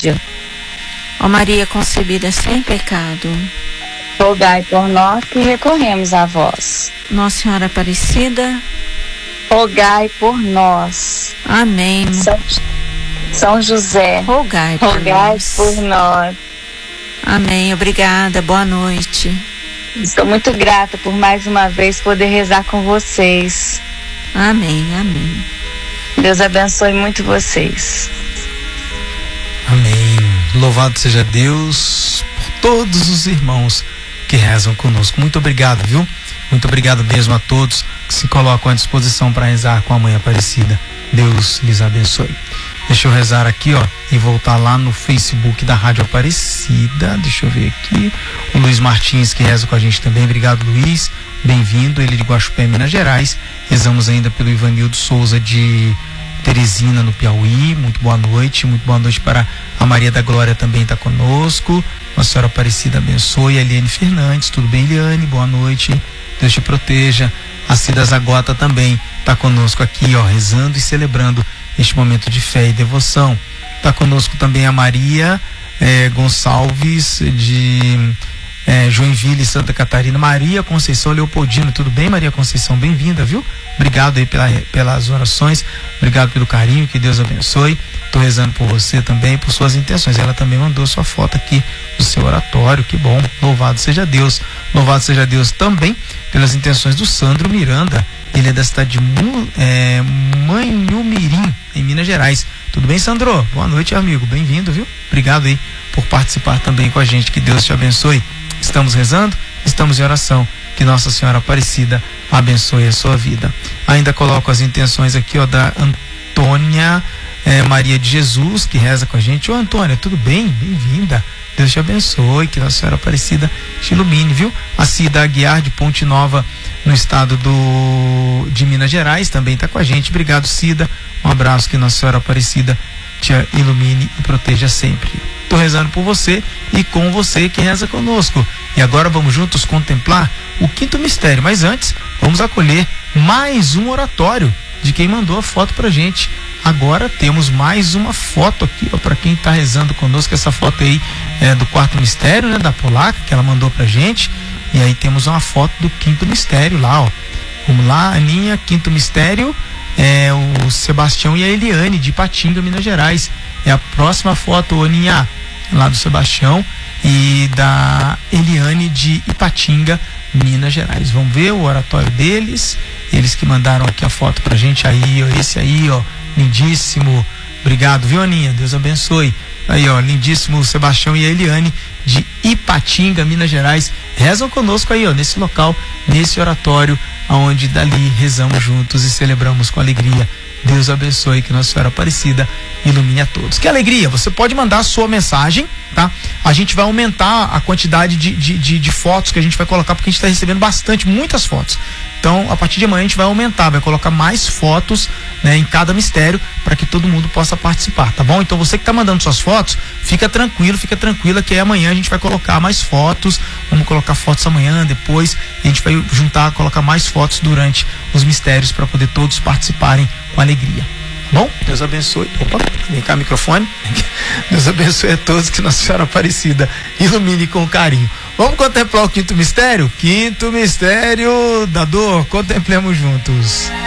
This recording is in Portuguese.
misericórdia. Ó Maria concebida sem pecado, rogai por nós que recorremos a vós. Nossa Senhora Aparecida, rogai por nós. Amém. São José, rogai por nós. Amém. Obrigada. Boa noite. Estou muito grata por mais uma vez poder rezar com vocês. Amém. Amém. Deus abençoe muito vocês. Amém. Louvado seja Deus por todos os irmãos que rezam conosco. Muito obrigado, viu? Muito obrigado mesmo a todos que se colocam à disposição para rezar com a Mãe Aparecida. Deus lhes abençoe. Deixa eu rezar aqui, ó, e voltar lá no Facebook da Rádio Aparecida. Deixa eu ver aqui. O Luiz Martins, que reza com a gente também. Obrigado, Luiz. Bem-vindo. Ele de Guaxupé, Minas Gerais. Rezamos ainda pelo Ivanildo Souza de Teresina, no Piauí. Muito boa noite. Muito boa noite para a Maria da Glória, também está conosco. Nossa Senhora Aparecida abençoe. A Eliane Fernandes. Tudo bem, Eliane? Boa noite. Deus te proteja. A Cida Zagota também está conosco aqui, ó, rezando e celebrando este momento de fé e devoção. Está conosco também a Maria Gonçalves de Joinville, Santa Catarina. Maria Conceição Leopoldino, tudo bem, Maria Conceição? Bem-vinda, viu? Obrigado aí pelas orações, obrigado pelo carinho, que Deus abençoe. Estou rezando por você também, por suas intenções. Ela também mandou sua foto aqui do seu oratório, que bom. Louvado seja Deus. Louvado seja Deus também pelas intenções do Sandro Miranda. Ele é da cidade de Manhumirim, em Minas Gerais. Tudo bem, Sandro? Boa noite, amigo. Bem-vindo, viu? Obrigado aí por participar também com a gente. Que Deus te abençoe. Estamos rezando, estamos em oração. Que Nossa Senhora Aparecida abençoe a sua vida. Ainda coloco as intenções aqui, ó, da Antônia Maria de Jesus, que reza com a gente. Ô, Antônia, tudo bem? Bem-vinda. Deus te abençoe, que Nossa Senhora Aparecida te ilumine, viu? A Cida Aguiar, de Ponte Nova, no estado de Minas Gerais, também está com a gente. Obrigado, Cida. Um abraço, que Nossa Senhora Aparecida te ilumine e proteja sempre. Estou rezando por você e com você que reza conosco. E agora vamos juntos contemplar o quinto mistério. Mas antes, vamos acolher mais um oratório de quem mandou a foto pra gente. Agora temos mais uma foto aqui, ó, para quem está rezando conosco. Essa foto aí é do quarto mistério, né, da polaca, que ela mandou pra gente. E aí temos uma foto do quinto mistério lá, ó. Vamos lá, Aninha, quinto mistério, o Sebastião e a Eliane, de Ipatinga, Minas Gerais. É a próxima foto, Aninha, lá do Sebastião e da Eliane, de Ipatinga, Minas Gerais. Vamos ver o oratório deles. Eles que mandaram aqui a foto pra gente aí, ó, esse aí, ó, lindíssimo. Obrigado, viu, Aninha? Deus abençoe. Aí, ó, lindíssimo Sebastião e a Eliane, de Ipatinga, Minas Gerais. Rezam conosco aí, ó, nesse local, nesse oratório, aonde dali rezamos juntos e celebramos com alegria. Deus abençoe, que Nossa Senhora Aparecida ilumine a todos. Que alegria! Você pode mandar a sua mensagem, tá? A gente vai aumentar a quantidade de fotos que a gente vai colocar, porque a gente está recebendo muitas fotos. Então, a partir de amanhã a gente vai aumentar, vai colocar mais fotos, né, em cada mistério, para que todo mundo possa participar, tá bom? Então, você que está mandando suas fotos, fica tranquilo, fica tranquila, que aí amanhã a gente vai colocar mais fotos. Vamos colocar fotos amanhã, depois a gente vai juntar, colocar mais fotos durante os mistérios, para poder todos participarem com alegria. Bom, Deus abençoe. Opa, vem cá, microfone. Deus abençoe a todos, que Nossa Senhora Aparecida ilumine com carinho. Vamos contemplar o quinto mistério? Quinto mistério da dor. Contemplemos juntos.